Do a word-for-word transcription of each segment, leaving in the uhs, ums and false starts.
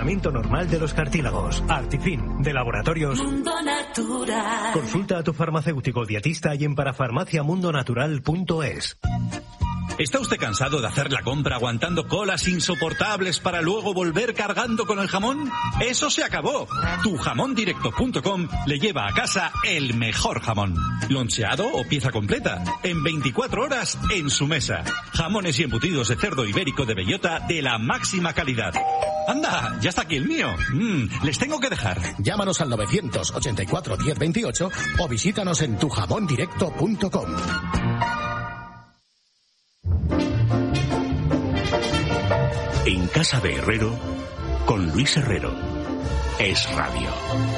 funcionamiento normal de los cartílagos. Artifin, de Laboratorios Mundo Natural. Consulta a tu farmacéutico dietista y en parafarmacia mundo natural punto es. ¿Está usted cansado de hacer la compra aguantando colas insoportables para luego volver cargando con el jamón? ¡Eso se acabó! tu jamón directo punto com le lleva a casa el mejor jamón. Loncheado o pieza completa. En veinticuatro horas en su mesa. Jamones y embutidos de cerdo ibérico de bellota de la máxima calidad. ¡Anda! ¡Ya está aquí el mío! Mm, les tengo que dejar. Llámanos al novecientos ochenta y cuatro diez veintiocho o visítanos en tu jamón directo punto com. En Casa de Herrero, con Luis Herrero. Es Radio.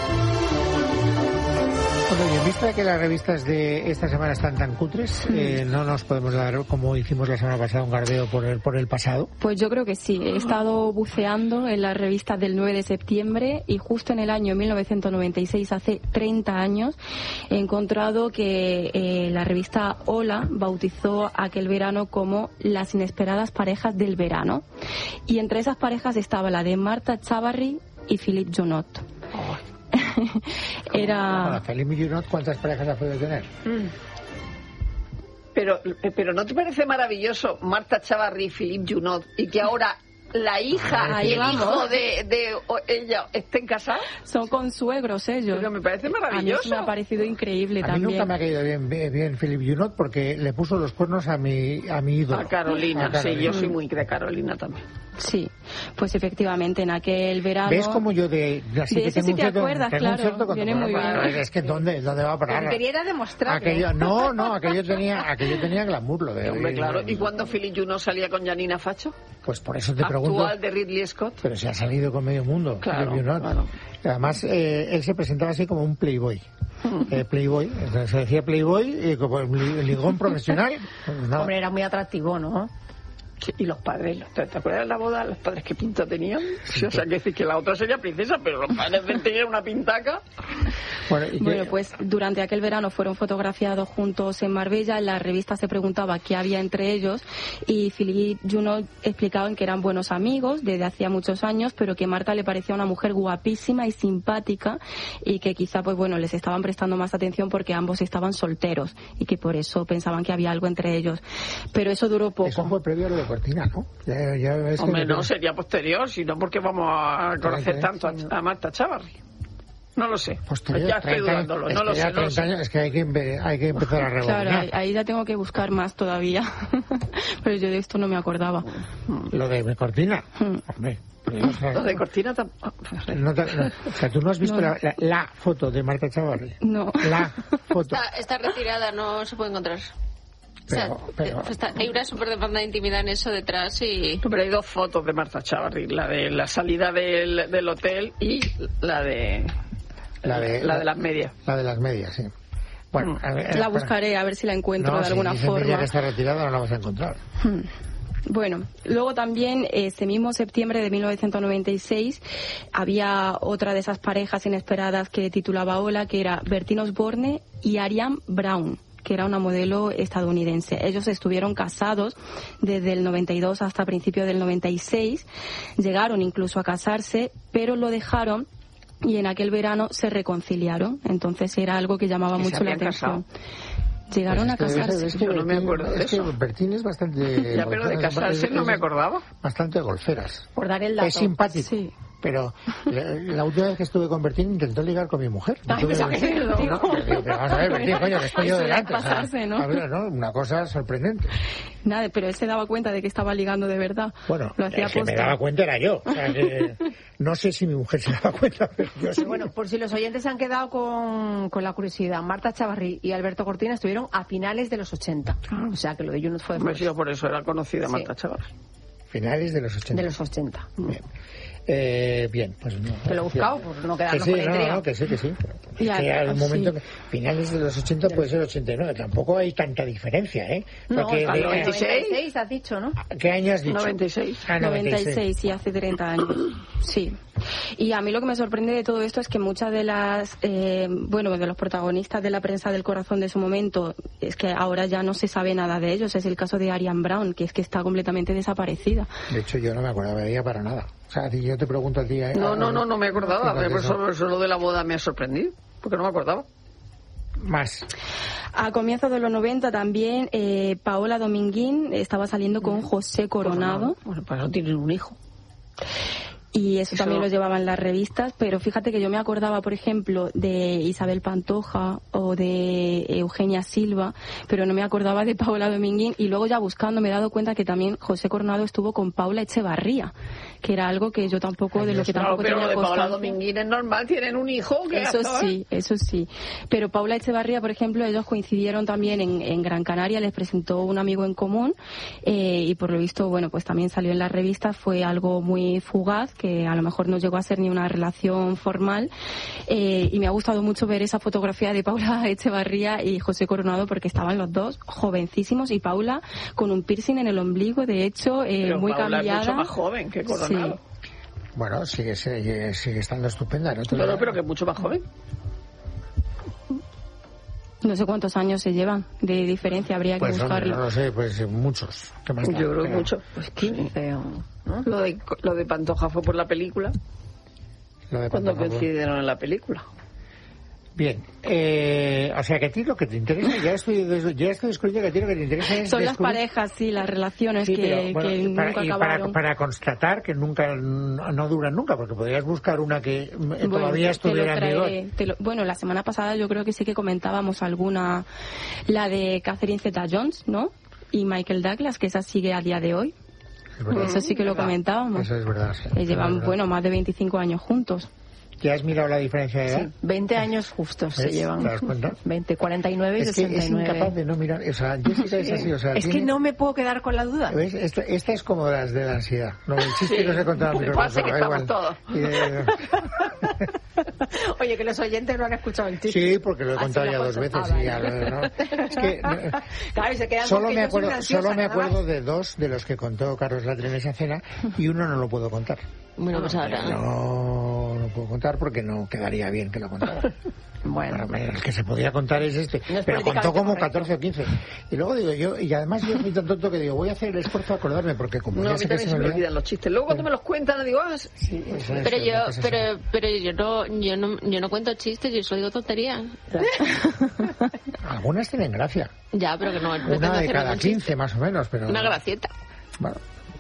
Bueno, y en vista de que las revistas de esta semana están tan cutres, mm. eh, no nos podemos dar, como hicimos la semana pasada, un gardeo por el, por el pasado. Pues yo creo que sí. He estado buceando en las revistas del nueve de septiembre y justo en el año mil novecientos noventa y seis, hace treinta años, he encontrado que eh, la revista Hola bautizó aquel verano como las inesperadas parejas del verano. Y entre esas parejas estaba la de Marta Chavarri y Philippe Junot. Oh. Era... Para Philippe Junot, ¿cuántas parejas ha podido tener? Mm. Pero, pero ¿no te parece maravilloso Marta Chavarri y Philippe Junot y que ahora la hija y el vamos. hijo de, de ella estén casados? Son consuegros ellos. Pero me parece maravilloso. A mí me ha parecido increíble a también. A mí nunca me ha caído bien, bien, bien Philippe Junot porque le puso los cuernos a mi, a mi ídolo. A Carolina, a Carolina. Sí, yo soy muy de Carolina también. Sí, pues efectivamente en aquel verano... ¿Ves como yo de... Así de que eso tengo sí un te cierto, acuerdas, tengo claro, un cierto viene muy bien. Es que ¿dónde, dónde va a parar? Lo que quería era demostrar. Aquello, no, no, aquello tenía, aquello tenía glamour, lo de... Hombre, claro. ¿Y cuando Philippe Junot salía con Janina Facho? Pues por eso te Actual pregunto... Actual de Ridley Scott. Pero se ha salido con medio mundo, claro, Philippe Junot. Claro. Además, eh, él se presentaba así como un playboy. Eh, playboy, entonces se decía playboy, eh, como el ligón profesional. Pues Hombre, era muy atractivo, ¿no? Sí, y los padres, ¿te, ¿te acuerdas de la boda? Los padres qué pinta tenían. Sí, o sea, que decir que la otra sería princesa, pero los padres tenían una pintaca. Bueno, ¿y bueno, pues durante aquel verano fueron fotografiados juntos en Marbella. En la revista se preguntaba qué había entre ellos y Philippe Junot explicaban que eran buenos amigos desde hacía muchos años, pero que Marta le parecía una mujer guapísima y simpática y que quizá, pues bueno, les estaban prestando más atención porque ambos estaban solteros y que por eso pensaban que había algo entre ellos. Pero eso duró poco. Eso fue previo a lo de Cortina, ¿no? Ya, ya ves Hombre, que no, sería posterior, sino porque vamos a conocer tanto a, a Marta Chavarri. No lo sé. Posterior, ya estoy dudándolo, no lo sé. No lo sé. Años, es que hay que, hay que empezar a rebobinar. Claro, ahí, ahí ya tengo que buscar más todavía. Pero yo de esto no me acordaba. Lo de Cortina, hombre. Lo de Cortina tampoco. No, no, o sea, tú no has visto no. la, la, la foto de Marta Chavarri. No. La foto. Está, está retirada, no se puede encontrar. Pero, o sea, pero, está, hay una súper demanda de intimidad en eso detrás y... Pero hay dos fotos de Marta Chavarri, la de la salida del, del hotel y la de la de, la de las medias. La de las medias, sí. Bueno, a ver, la buscaré a ver si la encuentro no, de alguna si forma. Ya que está retirada no la vas a encontrar. Hmm. Bueno, luego también ese mismo septiembre de mil novecientos noventa y seis había otra de esas parejas inesperadas que titulaba Hola, que era Bertine Osborne y Ariane Brown, que era una modelo estadounidense. Ellos estuvieron casados desde el noventa y dos hasta principios del noventa y seis, llegaron incluso a casarse, pero lo dejaron y en aquel verano se reconciliaron. Entonces era algo que llamaba mucho la atención. Casado? Llegaron pues a casarse. Es que, es que no me acuerdo de es eso. Que Bertine es bastante... Ya, pero de casarse es, no me acordaba. Bastante golferas. Por dar el dato. Es simpático. Sí. Pero la, la última vez que estuve con Bertine intentó ligar con mi mujer. Ay, tuve, no, no, pero, pero vamos a ver, Bertine, coño, que estoy yo delante. Pasarse, o sea, ¿no? A ver, ¿no? Una cosa sorprendente. Nada, pero él se daba cuenta de que estaba ligando de verdad. Bueno, lo hacía el que me daba cuenta era yo. O sea, que no sé si mi mujer se daba cuenta, pero yo sí. Bueno, por si los oyentes se han quedado con, con la curiosidad, Marta Chavarri y Alberto Cortina estuvieron a finales de los ochenta. O sea, que lo de Junot fue después. Me he sido por eso, era conocida sí. Marta Chavarri. Finales de los ochenta. De los ochenta. Bien. Eh, bien, pues no. Te lo he buscado, por no quedarnos sí, con la intriga. No, no, que sí, que sí. Pero, pues, ya, es que al sí. momento que finales de los ochenta puede ser ochenta y nueve. Tampoco hay tanta diferencia, ¿eh? Porque no, de, noventa y seis. noventa y seis has dicho, ¿no? ¿Qué año has dicho? noventa y seis. Ah, noventa y seis. noventa y seis, sí, hace treinta años. Sí. Y a mí lo que me sorprende de todo esto es que muchas de las, eh, bueno, de los protagonistas de la prensa del corazón de su momento, es que ahora ya no se sabe nada de ellos. Es el caso de Ariane Brown, que es que está completamente desaparecida. De hecho, yo no me acordaba de ella para nada. O sea, si yo te pregunto a ti... ¿eh? No, no, no, no me acordaba. Por eso, eso lo de la boda me ha sorprendido, porque no me acordaba. Más. A comienzos de los noventa también eh, Paola Dominguín estaba saliendo con José Coronado. Bueno, pues no tienen un hijo. Y eso, eso también lo llevaban las revistas, pero fíjate que yo me acordaba, por ejemplo, de Isabel Pantoja o de Eugenia Silva, pero no me acordaba de Paola Dominguín, y luego ya buscando me he dado cuenta que también José Coronado estuvo con Paula Echevarría, que era algo que yo tampoco, de lo que tampoco tenía constancia. Pero de Paola Dominguín es normal, tienen un hijo. Que eso sí, eso sí. Pero Paula Echevarría, por ejemplo, ellos coincidieron también en, en Gran Canaria, les presentó un amigo en común, eh, y por lo visto, bueno, pues también salió en las revistas, fue algo muy fugaz, que a lo mejor no llegó a ser ni una relación formal, eh, y me ha gustado mucho ver esa fotografía de Paula Echevarría y José Coronado, porque estaban los dos jovencísimos, y Paula con un piercing en el ombligo, de hecho, eh, Pero muy Paula cambiada. Es mucho más joven que Coronado. Sí. Bueno, sigue, sigue, sigue estando estupenda, ¿no? Pero, pero que es mucho más joven. No sé cuántos años se llevan de diferencia, habría que pues, buscarlo. Hombre, no lo sé, pues muchos. ¿Qué más Yo creo que pero... muchos. Pues quince, ¿no? Lo de, lo de Pantoja fue por la película. Lo de cuando Pantoja coincidieron fue... en la película. Bien, eh, o sea que a ti lo que te interesa, ya estoy, ya estoy descubriendo que a ti lo que te interesa es son descubrir... las parejas, sí, las relaciones sí, que, pero, bueno, que para, nunca y acabaron. para, para constatar que nunca, no duran nunca, porque podrías buscar una que bueno, todavía estuviera en vigor. Te lo, bueno, la semana pasada yo creo que sí que comentábamos alguna, la de Catherine Zeta-Jones, ¿no? Y Michael Douglas, que esa sigue a día de hoy. Eso sí que lo comentábamos. Eso es verdad. Sí. Eh, llevan, es verdad. bueno, más de veinticinco años juntos. ¿Ya has mirado la diferencia de edad? Sí, veinte años justos se llevan. ¿Te das cuenta? veinte, cuarenta y nueve y es que sesenta y nueve. es incapaz de no mirar. O sea, Jessica es así. O sea, es tiene... que no me puedo quedar con la duda. ¿Ves? Esta, esta es como las de la ansiedad. No, el chiste sí, que os he contado a mi pasa que estamos todos. De... Oye, que los oyentes no han escuchado el chiste. Sí, porque lo he contado ya dos veces. Ah, y ya, ¿no? Es que, claro, y se quedan solo me yo acuerdo, ansiosa, solo me acuerdo más. de dos de los que contó Carlos Latre en esa cena, y uno no lo puedo contar. Bueno, pues ahora. No lo puedo contar porque no quedaría bien que lo contara. Bueno, bueno, el que se podía contar es este, no es pero contó como correcto. catorce o quince. Y luego digo yo, y además yo soy tan tonto que digo, voy a hacer el esfuerzo de acordarme, porque como no, ya a mí sé que también se se me me olvida... olvidan los chistes. Luego cuando me los cuentan, digo, ah, sí. Eso es, pero eso, yo, eso pero, es. pero yo no, yo no, yo no cuento chistes, yo solo digo tonterías. Algunas tienen gracia. Ya, pero que no. Una de cada quince más o menos, pero... Una gracieta. Bueno.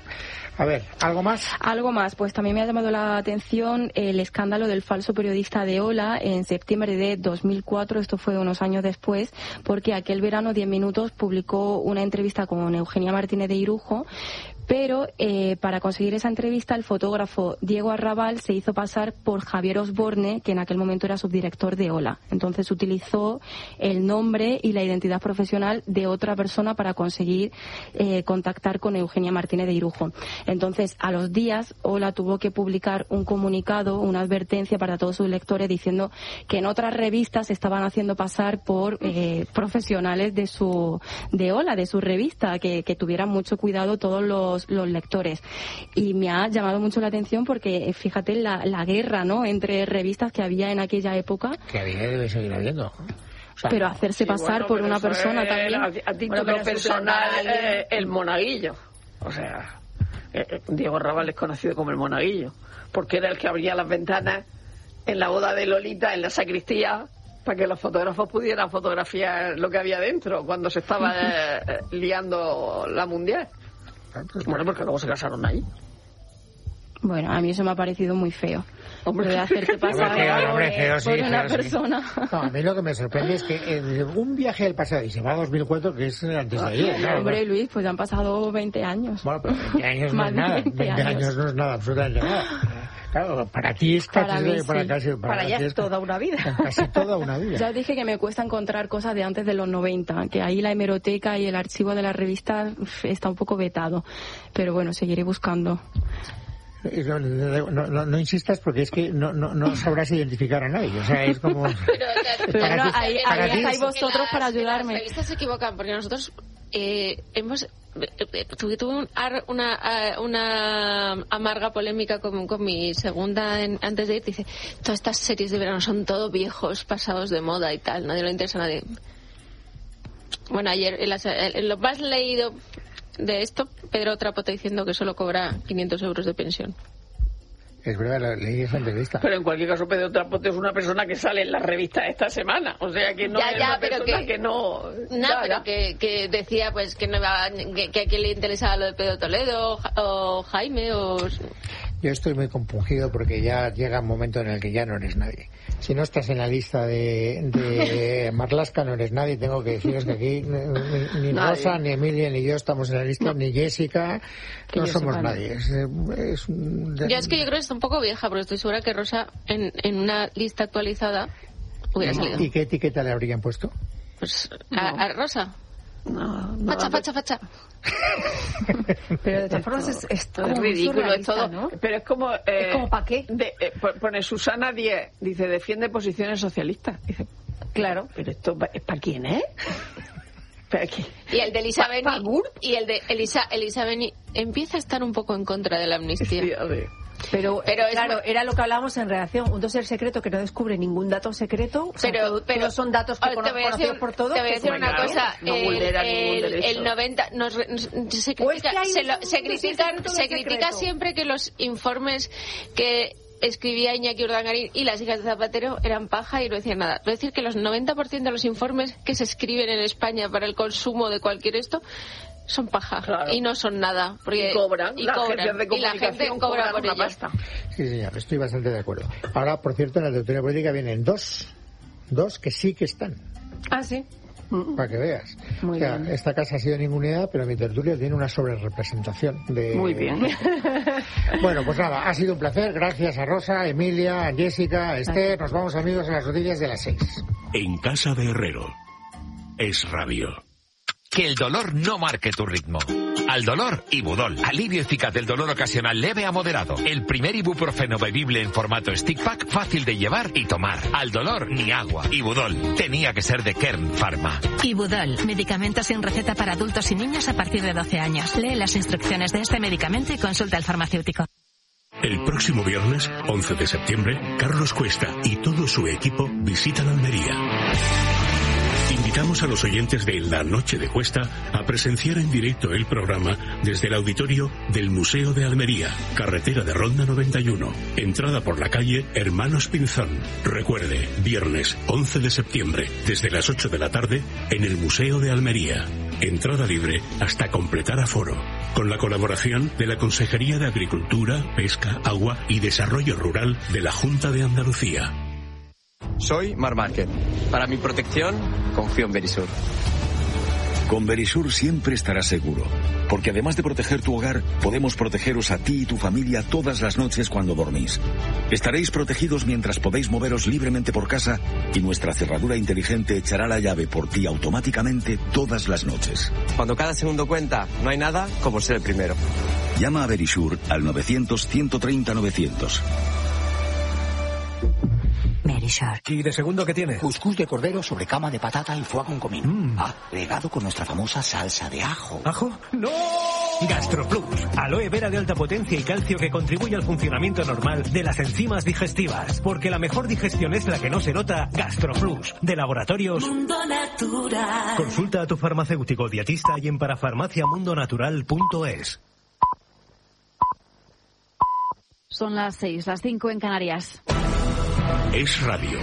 A ver, ¿algo más? Algo más, pues también me ha llamado la atención el escándalo del falso periodista de Hola en septiembre de dos mil cuatro, esto fue unos años después, porque aquel verano diez minutos publicó una entrevista con Eugenia Martínez de Irujo, pero eh, para conseguir esa entrevista el fotógrafo Diego Arrabal se hizo pasar por Javier Osborne, que en aquel momento era subdirector de Hola. Entonces utilizó el nombre y la identidad profesional de otra persona para conseguir eh, contactar con Eugenia Martínez de Irujo. Entonces, a los días, Hola tuvo que publicar un comunicado, una advertencia para todos sus lectores diciendo que en otras revistas se estaban haciendo pasar por eh, profesionales de su de Hola, de su revista, que, que tuvieran mucho cuidado todos los los lectores. Y me ha llamado mucho la atención porque fíjate la, la guerra, ¿no?, entre revistas que había en aquella época. Que había debe seguir habiendo. O sea, pero hacerse sí, pasar bueno, por una persona es, también. A, a título bueno, personal, eh, el monaguillo. O sea, eh, Diego Raval es conocido como el monaguillo, porque era el que abría las ventanas en la boda de Lolita, en la sacristía, para que los fotógrafos pudieran fotografiar lo que había dentro cuando se estaba eh, liando la mundial. Bueno, porque luego se casaron ahí. Bueno, a mí eso me ha parecido muy feo. Hombre, de hacerte pasar hombre, feo, hombre, feo, sí, por una feo, persona. Sí. No, a mí lo que me sorprende es que eh, un viaje al pasado, y se va a dos mil cuatro, que es antes de ayer. Claro, hombre, claro. Luis, pues han pasado veinte años. Bueno, pero veinte años no es nada. veinte años no es nada, absolutamente nada. Claro, para ti es casi... Para, mí, para, sí. casi, para, para allá es toda una vida. Casi toda una vida. Ya os dije que me cuesta encontrar cosas de antes de los noventa, que ahí la hemeroteca y el archivo de la revista está un poco vetado. Pero bueno, seguiré buscando. No, no, no, no insistas porque es que no, no, no sabrás identificar a nadie. O sea, es como... Pero, pero bueno, ti, ahí, ahí estáis vosotros las, para ayudarme. Las revistas se equivocan porque nosotros eh, hemos tuve, tuve un, una, una amarga polémica con, con mi segunda en, antes de ir. Dice, todas estas series de verano son todo viejos, pasados de moda y tal, nadie le interesa a nadie. Bueno, ayer en, las, en lo más leído de esto, Pedro Trapoto diciendo que solo cobra quinientos euros de pensión. Es verdad, leí esa entrevista. Pero en cualquier caso, Pedro Trapoto es una persona que sale en la revista esta semana. O sea, que no ya, es ya, una pero persona que, que no... No, ya, pero ya. Que, que decía pues que, no iba, que, que a quién le interesaba lo de Pedro Toledo o Jaime o... Yo estoy muy compungido porque ya llega un momento en el que ya no eres nadie. Si no estás en la lista de, de Marlaska, no eres nadie. Tengo que deciros que aquí ni, ni Rosa, ni Emilia, ni yo estamos en la lista, no. ni Jessica. Que no somos sepa, nadie. Es, es, de... Yo es que yo creo que está un poco vieja, porque estoy segura que Rosa en, en una lista actualizada hubiera salido. ¿Y qué etiqueta le habrían puesto? Pues a, no. a Rosa. No, no, facha, facha, facha. Pero de todas formas es, es, es ridículo, es todo. ¿No? Pero es como. Eh, ¿Es como para qué? De, eh, pone Susana diez, dice, defiende posiciones socialistas. Dice, claro, pero esto es para quién, ¿eh? ¿Para quién? Y el de Elisa Beni. Y el de Elisa, Elisa Beni empieza a estar un poco en contra de la amnistía. Sí, a ver. Pero, pero claro, es... era lo que hablábamos en redacción, un dossier secreto que no descubre ningún dato secreto, o sea, pero, pero no son datos que cono- conocidos por todos. Te voy a decir una cosa, no el, vulnera el, ningún derecho. el noventa nos, nos, se critica, es se, lo, se critican, se critica siempre que los informes que escribía Iñaki Urdangarín y las hijas de Zapatero eran paja y no decían nada. Es decir, que los noventa por ciento de los informes que se escriben en España para el consumo de cualquier esto son paja, claro. Y no son nada. Porque y cobran, y, la cobran, de y la gente cobra por una ello. pasta. Sí, señor, estoy bastante de acuerdo. Ahora, por cierto, en la tertulia política vienen dos, dos que sí que están. Ah, sí. Para que veas. Muy o sea, bien. Esta casa ha sido ninguneada, pero mi tertulia tiene una sobrerepresentación de... Muy bien. Bueno, pues nada, ha sido un placer. Gracias a Rosa, Emilia, a Jessica, a Esther. Nos vamos, amigos, a las noticias de las seis. En casa de Herrero. Es radio. Que el dolor no marque tu ritmo. Al dolor, Ibudol. Alivio eficaz del dolor ocasional leve a moderado. El primer ibuprofeno bebible en formato stick pack, fácil de llevar y tomar. Al dolor, ni agua. Ibudol. Tenía que ser de Kern Pharma. Ibudol. Medicamento sin receta para adultos y niños a partir de doce años. Lee las instrucciones de este medicamento y consulta al farmacéutico. El próximo viernes, once de septiembre, Carlos Cuesta y todo su equipo visitan Almería. Invitamos a los oyentes de La Noche de Cuesta a presenciar en directo el programa desde el auditorio del Museo de Almería, carretera de Ronda noventa y uno, entrada por la calle Hermanos Pinzón. Recuerde, viernes once de septiembre, desde las ocho de la tarde, en el Museo de Almería. Entrada libre hasta completar aforo, con la colaboración de la Consejería de Agricultura, Pesca, Agua y Desarrollo Rural de la Junta de Andalucía. Soy Mar Márquez. Para mi protección, confío en Verisur. Con Verisur siempre estarás seguro, porque además de proteger tu hogar, podemos protegeros a ti y tu familia todas las noches cuando dormís. Estaréis protegidos mientras podéis moveros libremente por casa y nuestra cerradura inteligente echará la llave por ti automáticamente todas las noches. Cuando cada segundo cuenta, no hay nada como ser el primero. Llama a Verisur al novecientos, ciento treinta, novecientos. ¿Y de segundo qué tiene? Cuscús de cordero sobre cama de patata y foie con comino. Mm. Agregado con nuestra famosa salsa de ajo. ¿Ajo? ¡No! GastroPlus. Aloe vera de alta potencia y calcio que contribuye al funcionamiento normal de las enzimas digestivas. Porque la mejor digestión es la que no se nota. GastroPlus. De Laboratorios Mundo Natural. Consulta a tu farmacéutico dietista y en parafarmacia mundo natural punto es. Son las seis, las cinco en Canarias. Es radio.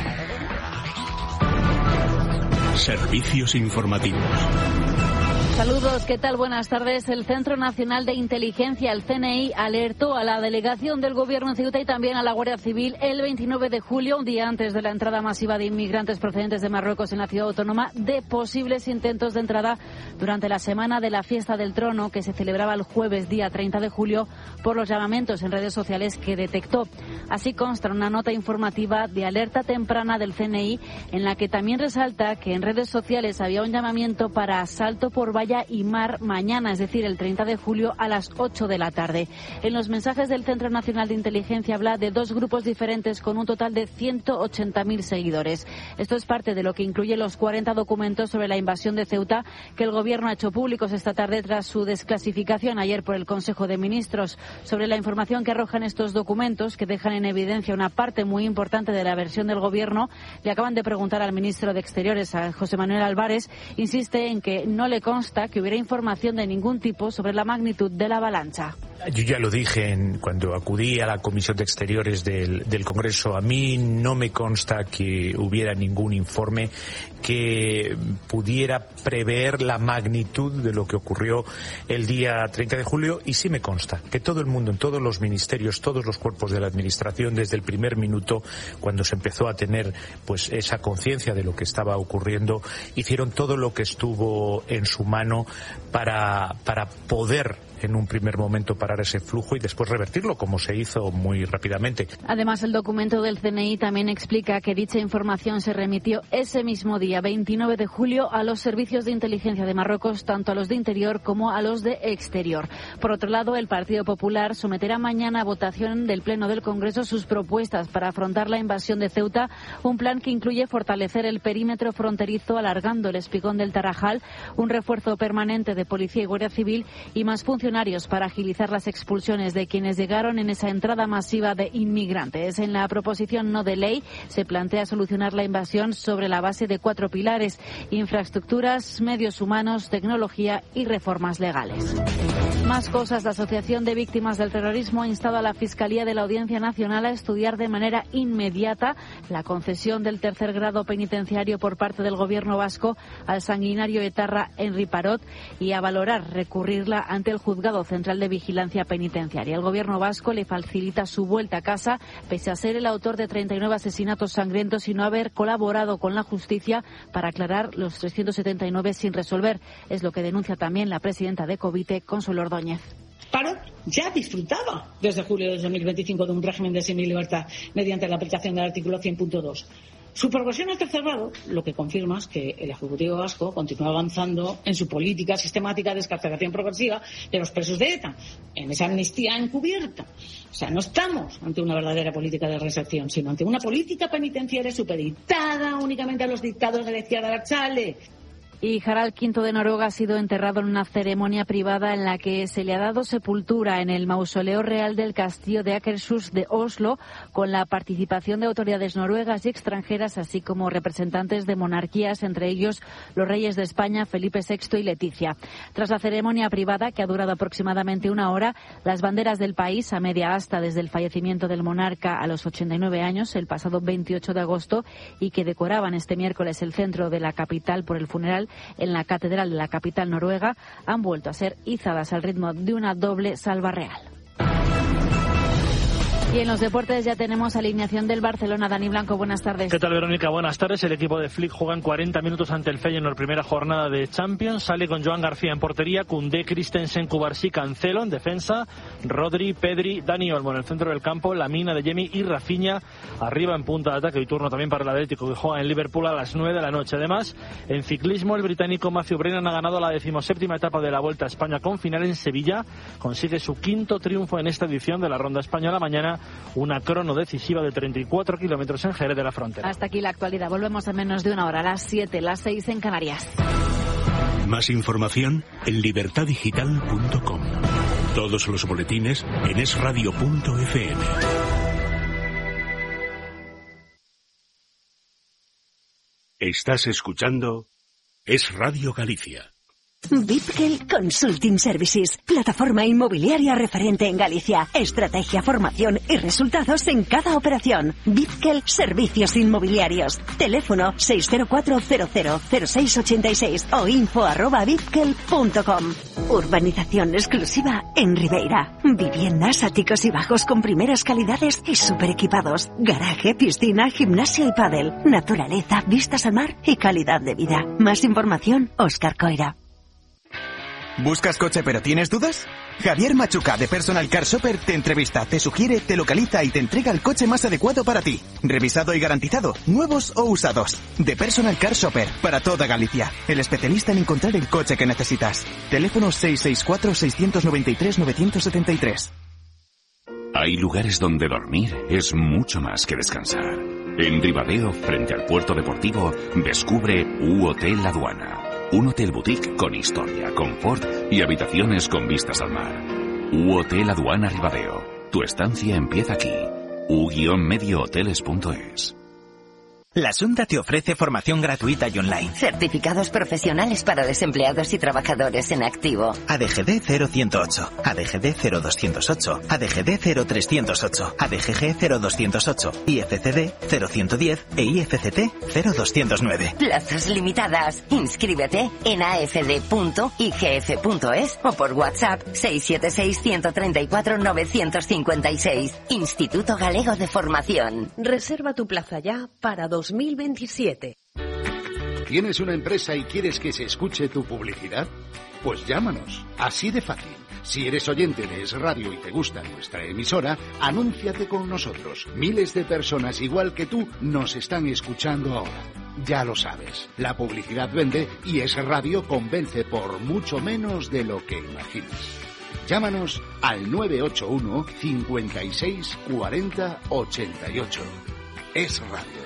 Servicios informativos. Saludos, ¿qué tal? Buenas tardes. El Centro Nacional de Inteligencia, el C N I, alertó a la delegación del Gobierno en Ceuta y también a la Guardia Civil el veintinueve de julio, un día antes de la entrada masiva de inmigrantes procedentes de Marruecos en la ciudad autónoma, de posibles intentos de entrada durante la semana de la Fiesta del Trono, que se celebraba el jueves día treinta de julio, por los llamamientos en redes sociales que detectó. Así consta una nota informativa de alerta temprana del C N I, en la que también resalta que en redes sociales había un llamamiento para asalto por valla Playa y Mar mañana, es decir, el treinta de julio a las ocho de la tarde. En los mensajes del Centro Nacional de Inteligencia habla de dos grupos diferentes con un total de ciento ochenta mil seguidores. Esto es parte de lo que incluye los cuarenta documentos sobre la invasión de Ceuta que el Gobierno ha hecho públicos esta tarde tras su desclasificación ayer por el Consejo de Ministros. Sobre la información que arrojan estos documentos, que dejan en evidencia una parte muy importante de la versión del Gobierno, le acaban de preguntar al ministro de Exteriores, a José Manuel Álvarez. Insiste en que no le consta que hubiera información de ningún tipo sobre la magnitud de la avalancha. Yo ya lo dije en, cuando acudí a la Comisión de Exteriores del, del Congreso. A mí no me consta que hubiera ningún informe que pudiera prever la magnitud de lo que ocurrió el día treinta de julio, y sí me consta que todo el mundo, en todos los ministerios, todos los cuerpos de la Administración, desde el primer minuto, cuando se empezó a tener pues esa conciencia de lo que estaba ocurriendo, hicieron todo lo que estuvo en su mano para, para poder en un primer momento parar ese flujo y después revertirlo, como se hizo muy rápidamente. Además, el documento del C N I también explica que dicha información se remitió ese mismo día, veintinueve de julio, a los servicios de inteligencia de Marruecos, tanto a los de Interior como a los de Exterior. Por otro lado, el Partido Popular someterá mañana a votación del Pleno del Congreso sus propuestas para afrontar la invasión de Ceuta, un plan que incluye fortalecer el perímetro fronterizo alargando el espigón del Tarajal, un refuerzo permanente de Policía y Guardia Civil y más funcionarios para agilizar las expulsiones de quienes llegaron en esa entrada masiva de inmigrantes. En la proposición no de ley se plantea solucionar la invasión sobre la base de cuatro pilares: infraestructuras, medios humanos, tecnología y reformas legales. Más cosas. La Asociación de Víctimas del Terrorismo ha instado a la Fiscalía de la Audiencia Nacional a estudiar de manera inmediata la concesión del tercer grado penitenciario por parte del Gobierno vasco al sanguinario etarra Henri Parot y a valorar recurrirla ante el Juzgado Central de Vigilancia Penitenciaria. El Gobierno vasco le facilita su vuelta a casa, pese a ser el autor de treinta y nueve asesinatos sangrientos y no haber colaborado con la justicia para aclarar los trescientos setenta y nueve sin resolver. Es lo que denuncia también la presidenta de Covite, Consuelo Ordóñez. Parot ya disfrutaba desde julio de dos mil veinticinco de un régimen de semilibertad mediante la aplicación del artículo cien punto dos. Su progresión al tercer grado lo que confirma es que el Ejecutivo vasco continúa avanzando en su política sistemática de excarcelación progresiva de los presos de ETA, en esa amnistía encubierta. O sea, no estamos ante una verdadera política de reinserción, sino ante una política penitenciaria supeditada únicamente a los dictados de la izquierda Abertzale. Y Harald quinto de Noruega ha sido enterrado en una ceremonia privada en la que se le ha dado sepultura en el mausoleo real del castillo de Akershus de Oslo, con la participación de autoridades noruegas y extranjeras, así como representantes de monarquías, entre ellos los reyes de España, Felipe sexto y Leticia. Tras la ceremonia privada, que ha durado aproximadamente una hora, las banderas del país, a media asta desde el fallecimiento del monarca a los ochenta y nueve años, el pasado veintiocho de agosto, y que decoraban este miércoles el centro de la capital por el funeral en la catedral de la capital noruega, han vuelto a ser izadas al ritmo de una doble salva real. Y en los deportes ya tenemos alineación del Barcelona. Dani Blanco, buenas tardes. ¿Qué tal, Verónica? Buenas tardes. El equipo de Flick juega en cuarenta minutos ante el Feyenoord, primera jornada de Champions. Sale con Joan García en portería, Koundé, Christensen, Cubarsí, Cancelo en defensa, Rodri, Pedri, Dani Olmo en el centro del campo, Lamine, Adeyemi y Rafinha arriba en punta de ataque. Y turno también para el Atlético, que juega en Liverpool a las nueve de la noche. Además, en ciclismo, el británico Matthew Brennan ha ganado la decimoséptima etapa de la Vuelta a España con final en Sevilla. Consigue su quinto triunfo en esta edición de la Ronda Española. Mañana una crono decisiva de treinta y cuatro kilómetros en Jerez de la Frontera. Hasta aquí la actualidad. Volvemos en menos de una hora, a las siete, las seis en Canarias. Más información en libertad digital punto com. Todos los boletines en es radio punto efe eme. Estás escuchando Es Radio Galicia. Vipkel Consulting Services, plataforma inmobiliaria referente en Galicia. Estrategia, formación y resultados en cada operación. Vipkel Servicios Inmobiliarios. Teléfono seis cero cuatro cero cero cero seis ocho seis o info arroba vipkel punto com. Urbanización exclusiva en Ribeira. Viviendas, áticos y bajos con primeras calidades y super equipados. Garaje, piscina, gimnasio y pádel. Naturaleza, vistas al mar y calidad de vida. Más información, Óscar Coira. ¿Buscas coche pero tienes dudas? Javier Machuca de Personal Car Shopper te entrevista, te sugiere, te localiza y te entrega el coche más adecuado para ti. Revisado y garantizado, nuevos o usados. De Personal Car Shopper, para toda Galicia. El especialista en encontrar el coche que necesitas. Teléfono seis seis cuatro, seis nueve tres, nueve siete tres. Hay lugares donde dormir es mucho más que descansar. En Ribadeo, frente al puerto deportivo, descubre U Hotel Aduana. Un hotel boutique con historia, confort y habitaciones con vistas al mar. U Hotel Aduana Ribadeo. Tu estancia empieza aquí. u medio hoteles punto es. La Xunta te ofrece formación gratuita y online. Certificados profesionales para desempleados y trabajadores en activo. A D G D cero uno cero ocho, A D G D cero doscientos ocho, A D G D cero trescientos ocho, A D G G cero doscientos ocho, I F C D cero ciento diez e I F C T cero doscientos nueve. Plazas limitadas. Inscríbete en a f d punto i g f punto es o por WhatsApp seis siete seis, uno tres cuatro, nueve cinco seis. Instituto Galego de Formación. Reserva tu plaza ya para dos mil veintisiete. ¿Tienes una empresa y quieres que se escuche tu publicidad? Pues llámanos, así de fácil. Si eres oyente de Es Radio y te gusta nuestra emisora, anúnciate con nosotros. Miles de personas igual que tú nos están escuchando ahora. Ya lo sabes, la publicidad vende y Es Radio convence por mucho menos de lo que imaginas. Llámanos al nueve ocho uno, cincuenta y seis, cuarenta, ochenta y ocho. Es Radio.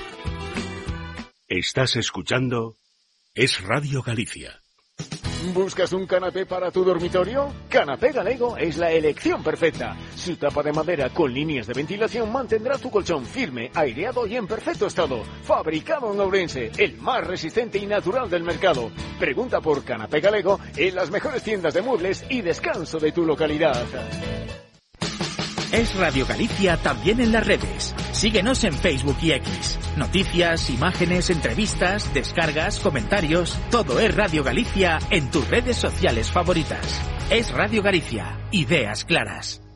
Estás escuchando Es Radio Galicia. ¿Buscas un canapé para tu dormitorio? Canapé Galego es la elección perfecta. Su tapa de madera con líneas de ventilación mantendrá tu colchón firme, aireado y en perfecto estado. Fabricado en Ourense, el más resistente y natural del mercado. Pregunta por Canapé Galego en las mejores tiendas de muebles y descanso de tu localidad. Es Radio Galicia también en las redes. Síguenos en Facebook y X. Noticias, imágenes, entrevistas, descargas, comentarios. Todo es Radio Galicia en tus redes sociales favoritas. Es Radio Galicia. Ideas claras.